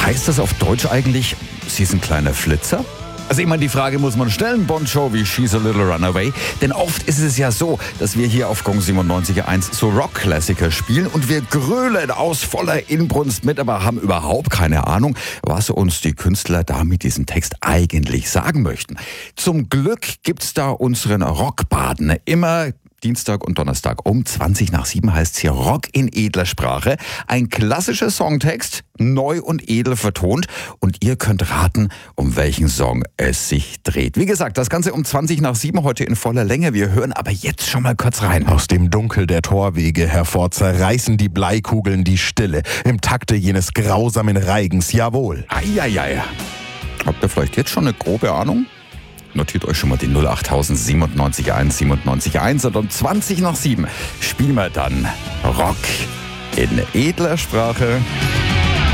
Heißt das auf Deutsch eigentlich, sie ist ein kleiner Flitzer? Also ich meine, die Frage muss man stellen, Bon Jovi, She's a Little Runaway. Denn oft ist es ja so, dass wir hier auf Gong 97.1 so Rock-Klassiker spielen und wir grölen aus voller Inbrunst mit, aber haben überhaupt keine Ahnung, was uns die Künstler da mit diesem Text eigentlich sagen möchten. Zum Glück gibt's da unseren Rockbaden immer Dienstag und Donnerstag um 7:20 heißt es hier Rock in edler Sprache. Ein klassischer Songtext, neu und edel vertont. Und ihr könnt raten, um welchen Song es sich dreht. Wie gesagt, das Ganze um 7:20 heute in voller Länge. Wir hören aber jetzt schon mal kurz rein. Aus dem Dunkel der Torwege hervor zerreißen die Bleikugeln die Stille. Im Takte jenes grausamen Reigens, jawohl. Eieiei. Habt ihr vielleicht jetzt schon eine grobe Ahnung? Notiert euch schon mal die 08000 97.1 97.1 und um 7:20 spielen wir dann Rock in edler Sprache.